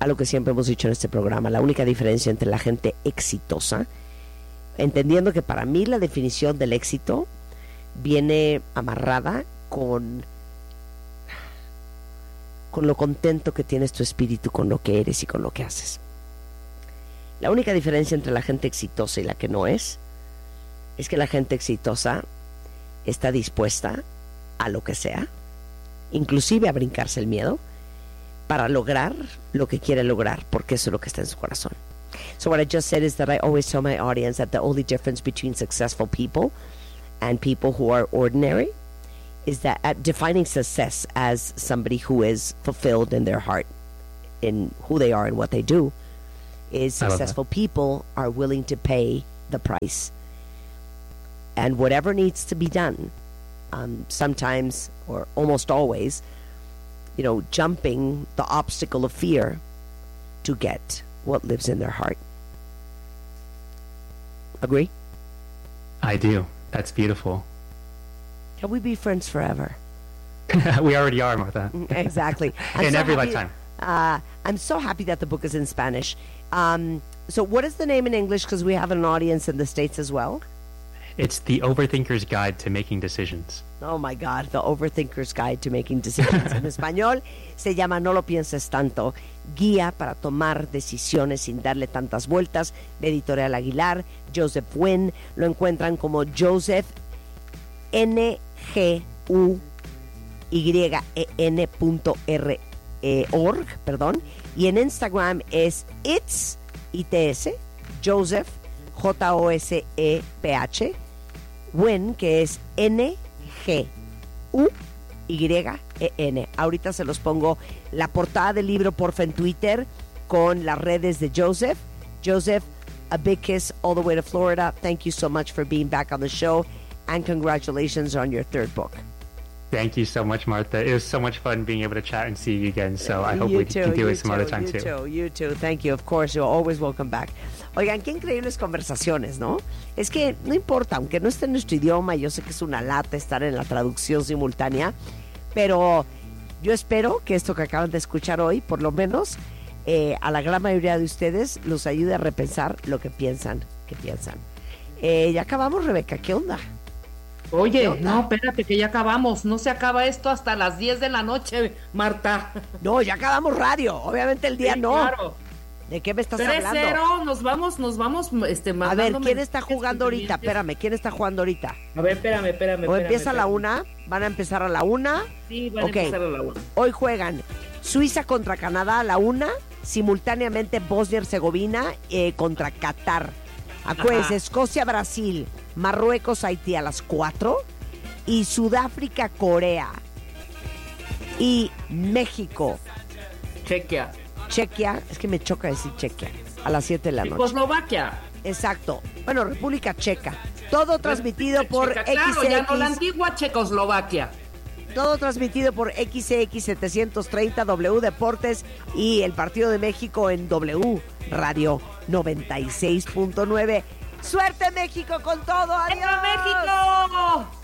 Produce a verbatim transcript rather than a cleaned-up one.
algo que siempre hemos dicho en este programa, la única diferencia entre la gente exitosa, entendiendo que para mí la definición del éxito viene amarrada con, con lo contento que tienes tu espíritu con lo que eres y con lo que haces. La única diferencia entre la gente exitosa y la que no es, es que la gente exitosa está dispuesta a lo que sea, inclusive a brincarse el miedo, para lograr lo que quiere lograr, porque eso es lo que está en su corazón. So what I just said is that I always tell my audience that the only difference between successful people and people who are ordinary is that uh, defining success as somebody who is fulfilled in their heart, in who they are and what they do, is successful people are willing to pay the price. And whatever needs to be done, um, sometimes or almost always, you know, jumping the obstacle of fear to get what lives in their heart. Agree? I do. That's beautiful. Can we be friends forever? We already are, Martha. Exactly. I'm in so every happy, lifetime. Uh, I'm so happy that the book is in Spanish. Um, so what is the name in English? Because we have an audience in the States as well. It's The Overthinker's Guide to Making Decisions. Oh my God, The Overthinker's Guide to Making Decisions. En español se llama No lo pienses tanto, guía para tomar decisiones sin darle tantas vueltas, de Editorial Aguilar, Joseph Nguyen. Lo encuentran como Joseph N G U Y E N punto R eh, org, perdón, y en Instagram es It's I T S Joseph J O S E P H Nguyen, que es N G U Y E N. Ahorita se los pongo la portada del libro, porfa, en Twitter, con las redes de Joseph. Joseph, a big kiss all the way to Florida. Thank you so much for being back on the show, and congratulations on your third book. Thank you so much, Martha. It was so much fun being able to chat and see you again. So I hope you we too, can do you it some too, other time you too. too. You too, thank you. Of course, you're always welcome back. Oigan, qué increíbles conversaciones, ¿no? Es que no importa, aunque no esté en nuestro idioma, yo sé que es una lata estar en la traducción simultánea, pero yo espero que esto que acaban de escuchar hoy, por lo menos, eh, a la gran mayoría de ustedes los ayude a repensar lo que piensan, que piensan. Eh, ya acabamos, Rebeca, ¿qué onda? Oye, no, espérate que ya acabamos. No se acaba esto hasta las diez de la noche, Marta. No, ya acabamos radio. Obviamente el día Sí, no. Claro. ¿De qué me estás tres hablando? cero, nos vamos, nos vamos este, A ver, ¿quién está mensajes jugando ahorita? pendientes. Espérame, ¿quién está jugando ahorita? A ver, espérame, espérame. ¿O espérame, empieza a la espérame. una? ¿Van a empezar a la una? Sí, van Ok. a empezar a la una. Hoy juegan Suiza contra Canadá a la una, simultáneamente Bosnia y Herzegovina eh, contra Qatar. Acuérdense, Ajá. Escocia, Brasil, Marruecos, Haití a las cuatro, y Sudáfrica, Corea, y México, Chequia. Chequia, es que me choca decir Chequia, a las siete de la noche. Checoslovaquia. Exacto. Bueno, República Checa. Todo transmitido por Checa, claro, ya no la X X. antigua Checoslovaquia. Todo transmitido por X X setecientos treinta W Deportes y el Partido de México en W Radio noventa y seis punto nueve. ¡Suerte, México, con todo! ¡Adiós! ¡Viva México!